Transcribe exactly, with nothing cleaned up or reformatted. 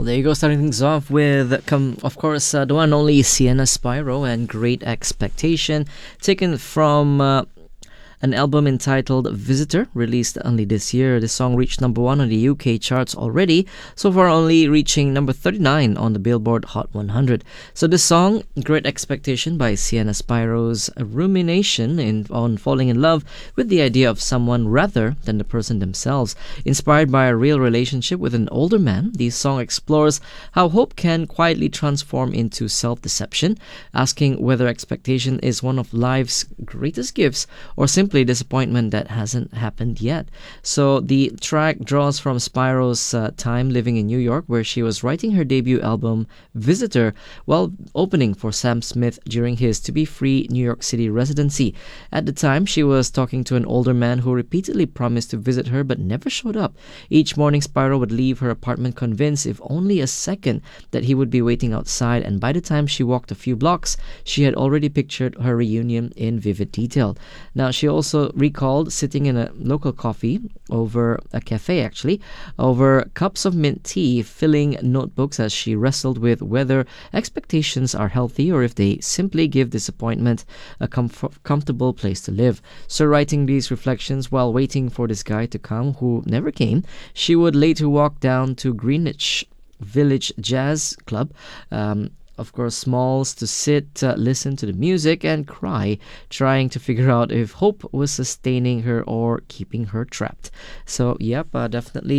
Well, there you go, starting things off with, come, of course, uh, the one and only Sienna Spyro and Great Expectation, taken from uh, an album entitled Visitor, released only this year. The song reached number one on the U K charts already, so far only reaching number thirty-nine on the Billboard Hot one hundred. So the song, Great Expectation by Sienna Spyro's rumination in, on falling in love with the idea of someone rather than the person themselves. Inspired by a real relationship with an older man, the song explores how hope can quietly transform into self-deception, asking whether expectation is one of life's greatest gifts or simply disappointment that hasn't happened yet. So the track draws from Spyro's uh, time living in New York, where she was writing her debut album Visitor while opening for Sam Smith during his To Be Free New York City residency. At the time, she was talking to an older man who repeatedly promised to visit her but never showed up. Each morning, Spyro would leave her apartment convinced, if only a second, that he would be waiting outside, and by the time she walked a few blocks, she had already pictured her reunion in vivid detail. Now, she also also recalled sitting in a local coffee over a cafe actually over cups of mint tea, filling notebooks as she wrestled with whether expectations are healthy or if they simply give disappointment a comf- comfortable place to live. So writing these reflections while waiting for this guy to come who never came, she would later walk down to Greenwich Village Jazz Club, um, of course, Smalls, to sit, uh, listen to the music, and cry, trying to figure out if hope was sustaining her or keeping her trapped. So, yep, uh, definitely